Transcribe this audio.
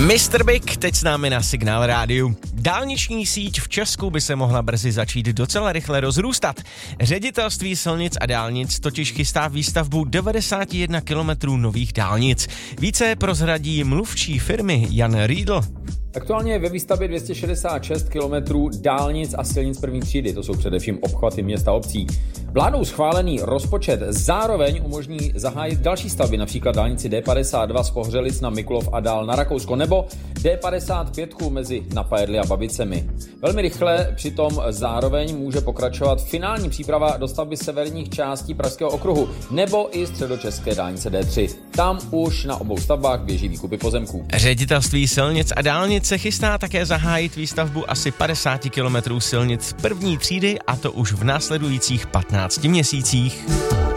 Mr. Big teď s námi na Signál rádiu. Dálniční síť v Česku by se mohla brzy začít docela rychle rozrůstat. Ředitelství silnic a dálnic totiž chystá výstavbu 91 kilometrů nových dálnic. Více prozradí mluvčí firmy Jan Riedl. Aktuálně je ve výstavbě 266 kilometrů dálnic a silnic první třídy, to jsou především obchvaty měst a obcí. Vládou schválený rozpočet zároveň umožní zahájit další stavby, například dálnici D52 z Pohřelic na Mikulov a dál na Rakousko, nebo D55 mezi Napajedly a Babicemi. Velmi rychle přitom zároveň může pokračovat finální příprava dostavby severních částí Pražského okruhu, nebo i středočeské dálnice D3. Tam už na obou stavbách běží výkupy pozemků. Ředitelství silnic a dálnic se chystá také zahájit výstavbu asi 50 kilometrů silnic první třídy, a to už v následujících 15 měsících.